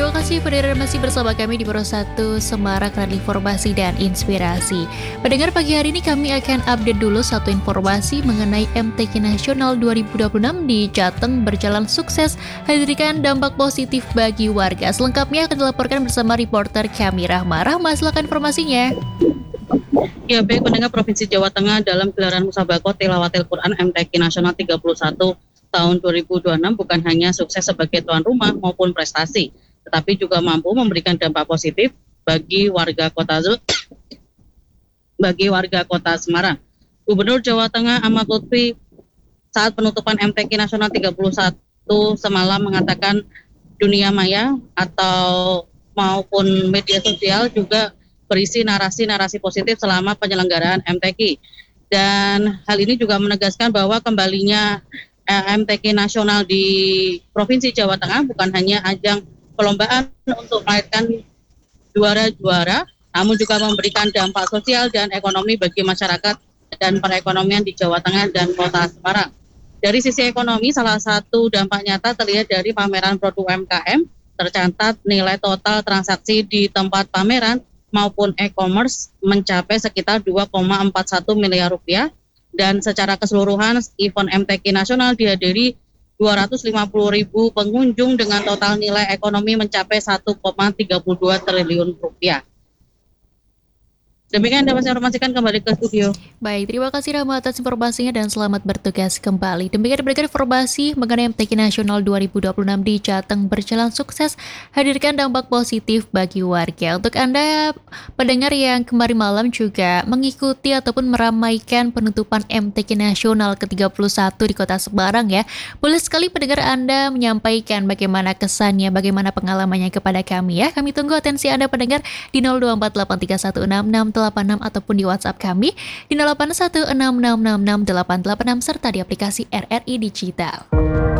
terima kasih pendengar masih bersama kami di Pro 1 Semarak Radio Informasi dan Inspirasi. Pendengar, pagi hari ini kami akan update dulu satu informasi mengenai MTQ Nasional 2026 di Jateng berjalan sukses, hadirkan dampak positif bagi warga. Selengkapnya akan dilaporkan bersama reporter kami Rahma. Rahma, silakan informasinya. Ya, baik pendengar, Provinsi Jawa Tengah dalam gelaran Musabaqah Tilawatil Quran MTQ Nasional 31 tahun 2026 bukan hanya sukses sebagai tuan rumah maupun prestasi, tetapi juga mampu memberikan dampak positif bagi warga kota Semarang. Gubernur Jawa Tengah Ahmad Lutfi saat penutupan MTQ Nasional 31 semalam mengatakan dunia maya atau maupun media sosial juga berisi narasi-narasi positif selama penyelenggaraan MTQ. Dan hal ini juga menegaskan bahwa kembalinya MTQ Nasional di Provinsi Jawa Tengah bukan hanya ajang perlombaan untuk melahirkan juara-juara, namun juga memberikan dampak sosial dan ekonomi bagi masyarakat dan perekonomian di Jawa Tengah dan Kota Semarang. Dari sisi ekonomi, salah satu dampak nyata terlihat dari pameran produk UMKM, tercatat nilai total transaksi di tempat pameran maupun e-commerce mencapai sekitar 2,41 miliar rupiah, dan secara keseluruhan event MTQ Nasional dihadiri 250.000 pengunjung dengan total nilai ekonomi mencapai 1,32 triliun rupiah. Demikian dapat saya informasikan, kembali ke studio. Baik, terima kasih Rahma atas informasinya dan selamat bertugas kembali. Demikian berikut informasi mengenai MTQ Nasional 2026 di Jateng berjalan sukses, hadirkan dampak positif bagi warga. Untuk Anda pendengar yang kemarin malam juga mengikuti ataupun meramaikan penutupan MTQ Nasional ke-31 di Kota Semarang ya, boleh sekali pendengar Anda menyampaikan bagaimana kesannya, bagaimana pengalamannya kepada kami ya. Kami tunggu atensi Anda pendengar di 0248316686 ataupun di WhatsApp kami di 0816666886 serta di aplikasi RRI Digital.